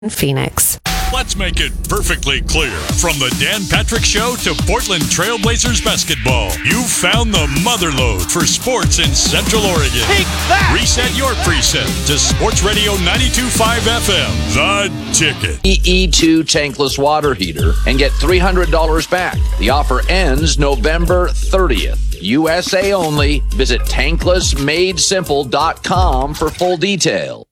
Phoenix. Let's make it perfectly clear. From the Dan Patrick Show to Portland Trailblazers basketball, you found the motherlode for sports in Central Oregon. Take that! Reset your preset to Sports Radio 92.5 FM. The Ticket. E2 tankless water heater and get $300 back. The offer ends November 30th. USA only. Visit tanklessmadesimple.com for full detail.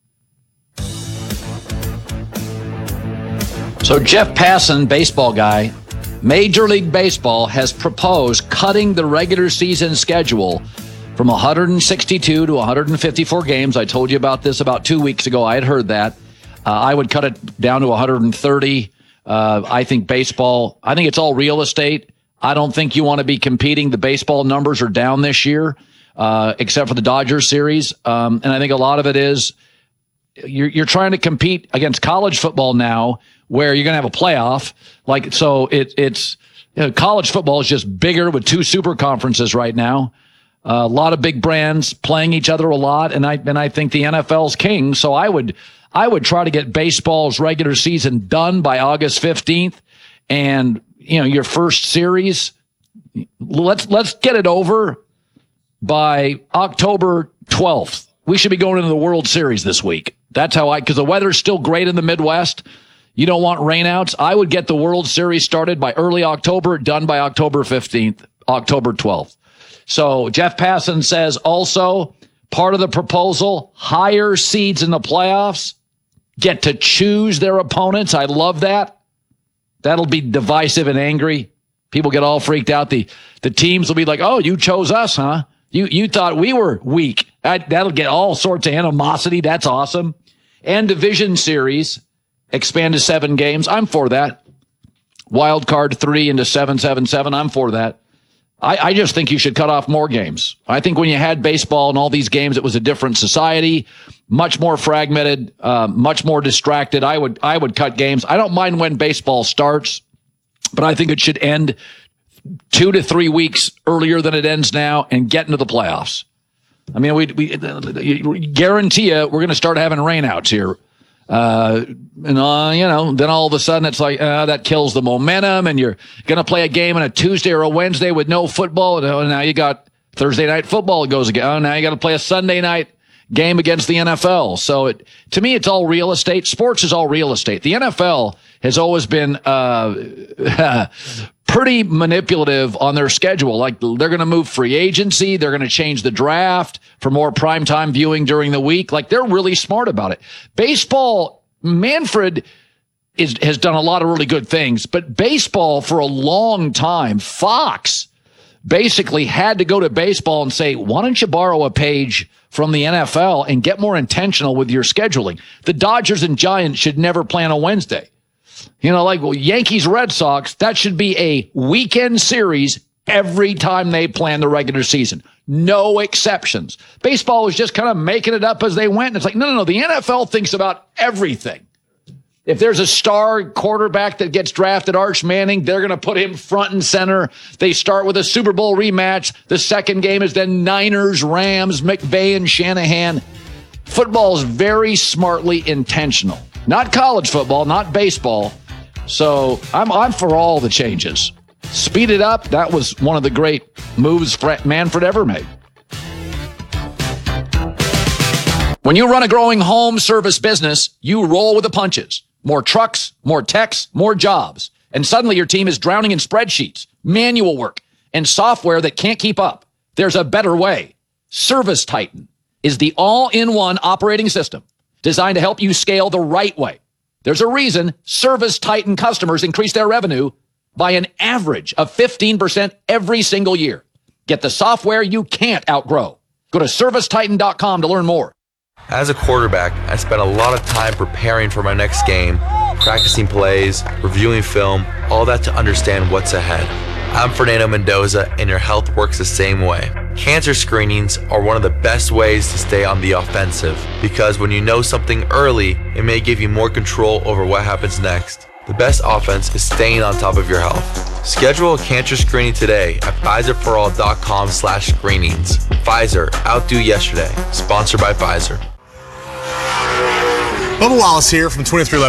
So Jeff Passan, baseball guy, Major League Baseball has proposed cutting the regular season schedule from 162 to 154 games. I told you about this about 2 weeks ago. I had heard that. I would cut it down to 130. I think it's all real estate. I don't think you want to be competing. The baseball numbers are down this year, except for the Dodgers series. And I think a lot of it is you're trying to compete against college football now, where you're going to have a playoff. It's college football is just bigger with two super conferences right now. A lot of big brands playing each other a lot, and I think the NFL's king. So I would try to get baseball's regular season done by August 15th, and your first series, let's get it over by October 12th. We should be going into the World Series this week. That's how because the weather's still great in the Midwest. You don't want rainouts. I would get the World Series started by early October, done by October 15th, October 12th. So Jeff Passan says also part of the proposal, higher seeds in the playoffs get to choose their opponents. I love that. That'll be divisive and angry. People get all freaked out. The teams will be like, oh, you chose us, huh? You thought we were weak. That'll get all sorts of animosity. That's awesome. And division series expand to 7 games. I'm for that. Wild card 3 into 7-7-7. I'm for that. I just think you should cut off more games. I think when you had baseball and all these games, it was a different society, much more fragmented, much more distracted. I would cut games. I don't mind when baseball starts, but I think it should end 2 to 3 weeks earlier than it ends now and get into the playoffs. I mean, we guarantee you we're going to start having rainouts here. Then all of a sudden it's like, that kills the momentum, and you're going to play a game on a Tuesday or a Wednesday with no football. And now you got Thursday night football goes again. Oh, now you got to play a Sunday night game against the NFL. So to me, it's all real estate. Sports is all real estate. The NFL has always been, pretty manipulative on their schedule. Like, they're going to move free agency. They're going to change the draft for more primetime viewing during the week. Like, they're really smart about it. Baseball, Manfred has done a lot of really good things, but baseball for a long time, Fox basically had to go to baseball and say, why don't you borrow a page from the NFL and get more intentional with your scheduling? The Dodgers and Giants should never play on a Wednesday. Yankees, Red Sox, that should be a weekend series every time they plan the regular season. No exceptions. Baseball was just kind of making it up as they went. And it's like, no. The NFL thinks about everything. If there's a star quarterback that gets drafted, Arch Manning, they're going to put him front and center. They start with a Super Bowl rematch. The second game is then Niners, Rams, McVay, and Shanahan. Football is very smartly intentional. Not college football, not baseball. So I'm for all the changes. Speed it up. That was one of the great moves Manfred ever made. When you run a growing home service business, you roll with the punches. More trucks, more techs, more jobs. And suddenly your team is drowning in spreadsheets, manual work, and software that can't keep up. There's a better way. Service Titan is the all-in-one operating system designed to help you scale the right way. There's a reason Service Titan customers increase their revenue by an average of 15% every single year. Get the software you can't outgrow. Go to ServiceTitan.com to learn more. As a quarterback, I spent a lot of time preparing for my next game, practicing plays, reviewing film, all that to understand what's ahead. I'm Fernando Mendoza, and your health works the same way. Cancer screenings are one of the best ways to stay on the offensive, because when you know something early, it may give you more control over what happens next. The best offense is staying on top of your health. Schedule a cancer screening today at Pfizerforall.com/screenings. Pfizer, outdo yesterday. Sponsored by Pfizer. Bubba Wallace here from 2311